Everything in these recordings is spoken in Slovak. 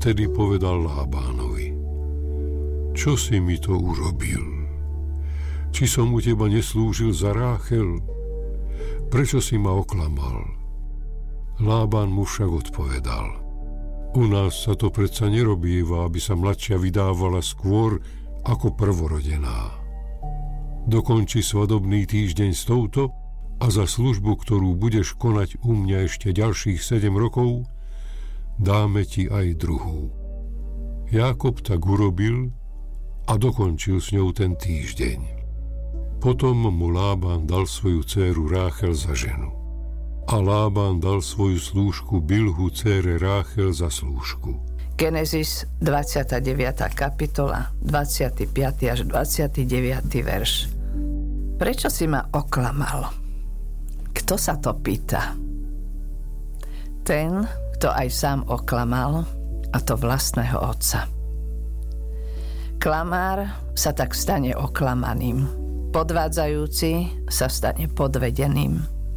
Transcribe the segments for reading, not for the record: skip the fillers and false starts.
Vtedy povedal Lábánovi: Čo si mi to urobil? Či som u teba neslúžil za Ráchel? Prečo si ma oklamal? Lában mu však odpovedal: U nás sa to predsa nerobíva, aby sa mladšia vydávala skôr ako prvorodená. Dokonči svadobný týždeň s touto a za službu, ktorú budeš konať u mňa ešte ďalších 7 rokov, dáme ti aj druhú. Jákob tak urobil a dokončil s ňou ten týždeň. Potom mu Lában dal svoju dcéru Ráchel za ženu. A Lában dal svoju slúžku Bilhu dcére Ráchel za slúžku. Genesis 29. kapitola, 25. až 29. verš. Prečo si ma oklamal? Kto sa to pýta? Ten, kto aj sám oklamal, a to vlastného otca. Klamár sa tak stane oklamaným. Podvádzajúci sa stane podvedeným.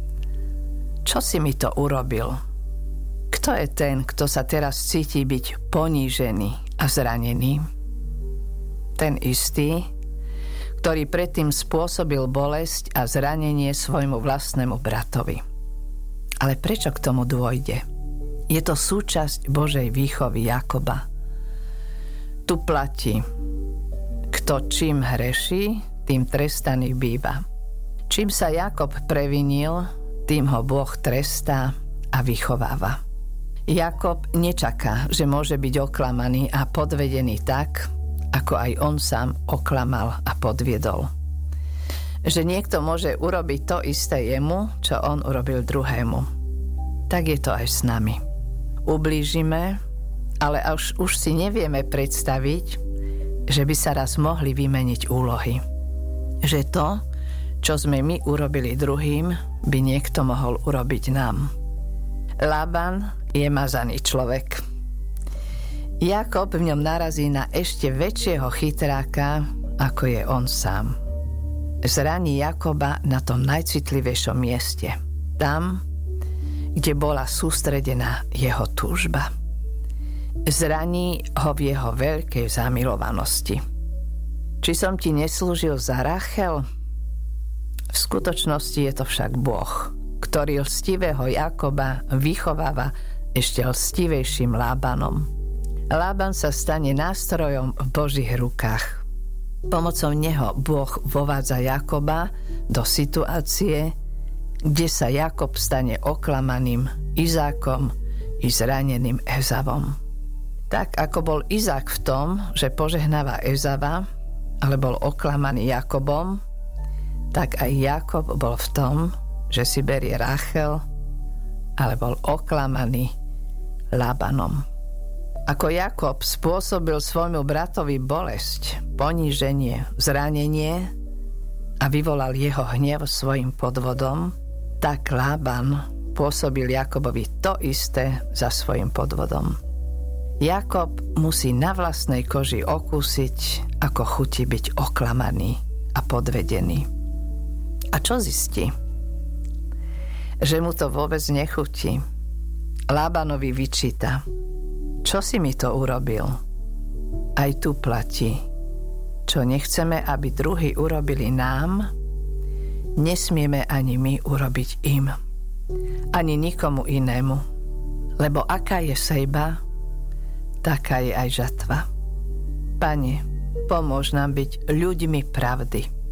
Čo si mi to urobil? Kto je ten, kto sa teraz cíti byť ponížený a zranený? Ten istý, ktorý predtým spôsobil bolesť a zranenie svojmu vlastnému bratovi. Ale prečo k tomu dôjde? Je to súčasť Božej výchovy Jakoba. Tu platí: kto čím hreší, tým trestaný býva. Čím sa Jakob previnil, tým ho Boh trestá a vychováva. Jakob nečaká, že môže byť oklamaný a podvedený tak, ako aj on sám oklamal a podviedol. Že niekto môže urobiť to isté jemu, čo on urobil druhému. Tak je to aj s nami. Ublížime, ale už si nevieme predstaviť, že by sa raz mohli vymeniť úlohy. Že to, čo sme my urobili druhým, by niekto mohol urobiť nám. Lában je mazaný človek. Jakob v ňom narazí na ešte väčšieho chytráka, ako je on sám. Zraní Jakoba na tom najcitlivejšom mieste. Tam, kde bola sústredená jeho túžba. Zraní ho v jeho veľkej zamilovanosti. Či som ti neslúžil za Rachel? V skutočnosti je to však Boh, ktorý lstivého Jakoba vychováva ešte lstivejším Lábanom. Lában sa stane nástrojom v Božích rukách. Pomocou neho Boh vovádza Jakoba do situácie, kde sa Jakob stane oklamaným Izákom i zraneným Ezavom. Tak ako bol Izák v tom, že požehnáva Ezava, ale bol oklamaný Jakobom, tak aj Jakob bol v tom, že si berie Rachel, ale bol oklamaný Lábanom. Ako Jakob spôsobil svojmu bratovi bolesť, poníženie, zranenie a vyvolal jeho hnev svojim podvodom, tak Lában pôsobil Jakobovi to isté za svojim podvodom. Jakob musí na vlastnej koži okúsiť, ako chutí byť oklamaný a podvedený. A čo zistí? Že mu to vôbec nechutí. Lábanovi vyčíta: Čo si mi to urobil? Aj tu platí: čo nechceme, aby druhí urobili nám, nesmieme ani my urobiť im. Ani nikomu inému. Lebo aká je sejba, taká je aj žatva. Pane, pomôž nám byť ľuďmi pravdy.